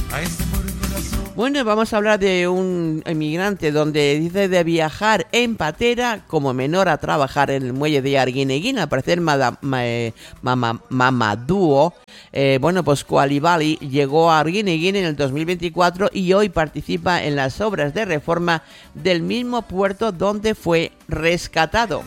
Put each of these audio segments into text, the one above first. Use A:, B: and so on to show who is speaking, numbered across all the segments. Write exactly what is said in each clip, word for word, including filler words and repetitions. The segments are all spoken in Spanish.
A: Bueno, vamos a hablar de un inmigrante donde dice de viajar en patera como menor a trabajar en el muelle de Arguineguín. Al parecer Mamadou, eh, bueno, pues Coulibaly llegó a Arguineguín en el dos mil veinticuatro y hoy participa en las obras de reforma del mismo puerto donde fue rescatado.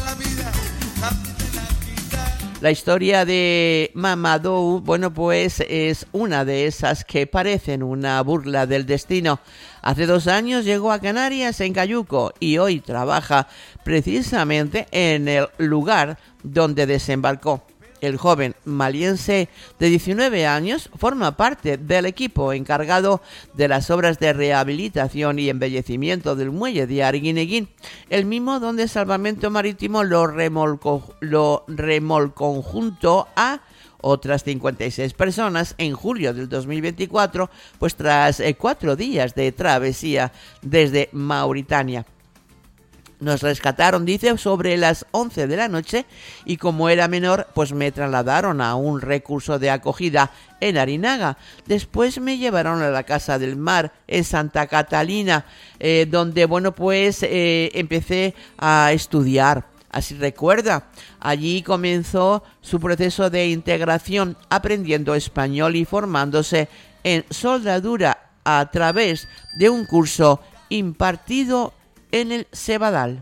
A: La historia de Mamadou, bueno, pues es una de esas que parecen una burla del destino. Hace dos años llegó a Canarias en Cayuco y hoy trabaja precisamente en el lugar donde desembarcó. El joven maliense de diecinueve años forma parte del equipo encargado de las obras de rehabilitación y embellecimiento del muelle de Arguineguín, el mismo donde Salvamento Marítimo lo remolcó, lo remolcó junto a otras cincuenta y seis personas en julio del dos mil veinticuatro, pues tras eh, cuatro días de travesía desde Mauritania. Nos rescataron, dice, sobre las once de la noche y como era menor, pues me trasladaron a un recurso de acogida en Arinaga. Después me llevaron a la Casa del Mar en Santa Catalina, eh, donde, bueno, pues eh, empecé a estudiar. Así recuerda, allí comenzó su proceso de integración, aprendiendo español y formándose en soldadura a través de un curso impartido en el Cebadal.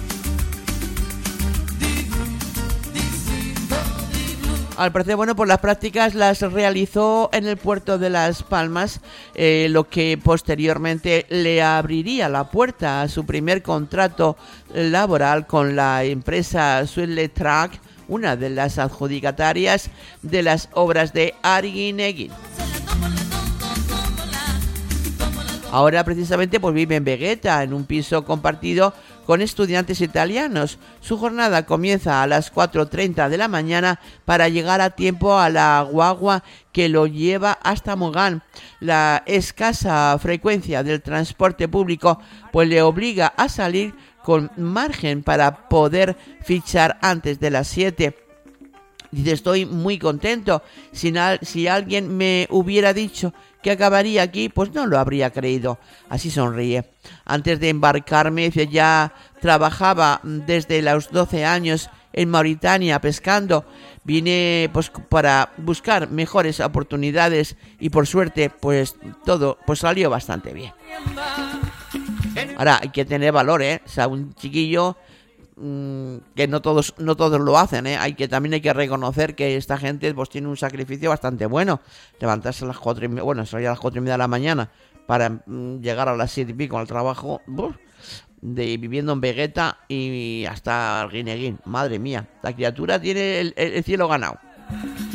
A: Al parecer, bueno, pues las prácticas las realizó en el puerto de Las Palmas, eh, lo que posteriormente le abriría la puerta a su primer contrato laboral con la empresa Suez-Letrac, una de las adjudicatarias de las obras de Arguineguín. Ahora precisamente pues vive en Vegueta, en un piso compartido con estudiantes italianos. Su jornada comienza a las cuatro treinta de la mañana para llegar a tiempo a la guagua que lo lleva hasta Mogán. La escasa frecuencia del transporte público pues le obliga a salir con margen para poder fichar antes de las siete. Dice, estoy muy contento. Si, na- si alguien me hubiera dicho que acabaría aquí, pues no lo habría creído. Así sonríe. Antes de embarcarme, dice, ya trabajaba desde los doce años en Mauritania pescando. Vine pues para buscar mejores oportunidades y por suerte pues todo pues salió bastante bien. Ahora hay que tener valor, ¿eh? O sea, un chiquillo que no todos no todos lo hacen, ¿eh? Hay que también hay que reconocer que esta gente pues tiene un sacrificio bastante bueno. Levantarse a las cuatro y media, bueno, salir a las cuatro y media de la mañana para mm, llegar a las siete y pico al trabajo, ¡buf! De viviendo en Vegueta y hasta Arguineguín. Madre mía, la criatura tiene el, el, el cielo ganado.